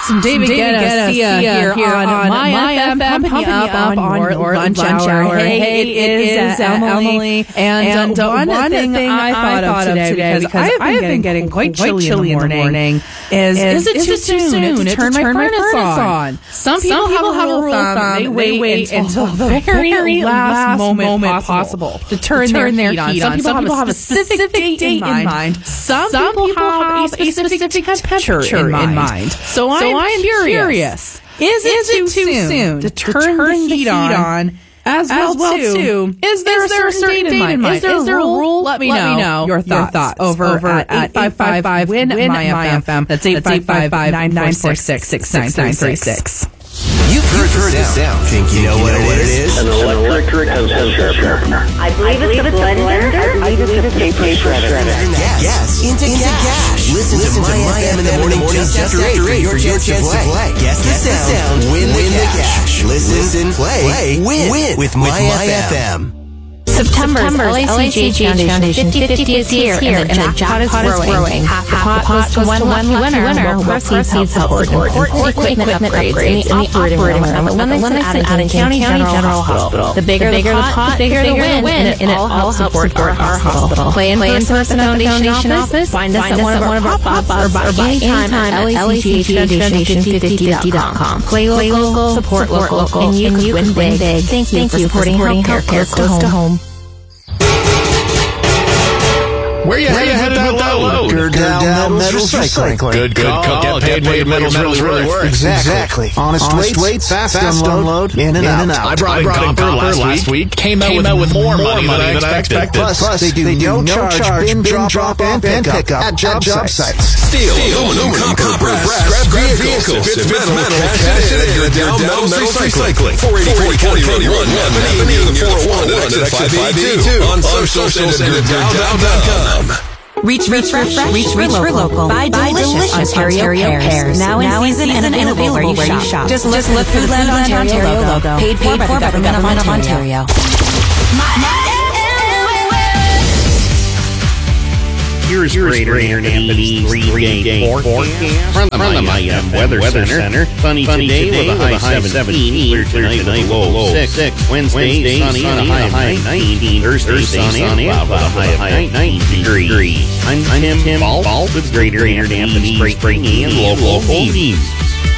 Some David Guetta here on my FM, pumping you up on your lunch hour. Hey, it is Emily. And one thing I thought of today, because I've been getting quite chilly in the morning, is it too soon to turn my furnace on? Some people have a rule of thumb. They wait until the very last moment possible to turn their heat on. Some people have a specific date in mind. Some people have a specific temperature in mind. So I'm curious. Is it too soon to turn the heat on as well too? Is there a certain date in mind? Is there a rule? Let me know your thoughts over at 855 WIN my FM. That's 855-946-6936. You've heard the sound. Think you know what it is? An electric pencil sharpener. I believe it's a blender. I believe it's a paper shredder. Yes, into cash. Listen to My FM in the morning just after 8 for your chance to play. Guess the sound, win the cash. Listen, play, win with My FM. September's LACH Foundation 50th year, and the jackpot is growing. Half the pot goes to one lucky winner. Proceeds help support important equipment upgrades in the operating room at the Livingston Addington County General Hospital. The bigger the pot, the bigger the win, and it all helps support our hospital. Play in person at the Foundation office. Find us at one of our pop-ups or buy anytime at LACHfoundation50.com. Play local, support local, and you can win big. Thank you for supporting healthcare close to home. Where you headed with that load? Gerdau Metals Recycling. Good call. Get paid where your metals really work. Exactly. Honest weights, fast unload, in and out. I brought in copper last week. Came out with more money than I expected. Plus, they do no charge, bin drop off, and pickup at job sites. Steel, aluminum, copper, brass, scrap vehicles. If it's metal, cash it at Gerdau Metals Recycling. 480 County Road 1, Avenue 401 and exit 582. On social and at Gerdau.com. Reach for local. Buy delicious Ontario pears. Now in season and available where you shop. Just look for the Foodland Ontario logo. Paid for by the Government of Ontario. Here's Greater Anthony's 3-day forecast from the IM Weather Center. Sunny today with a high 17. Clear tonight with a low 6. Wednesday sunny and a high of 19. Thursday sunny and a high of 19 degrees. I'm Tim Ball with Greater Anthony's breaking and local news.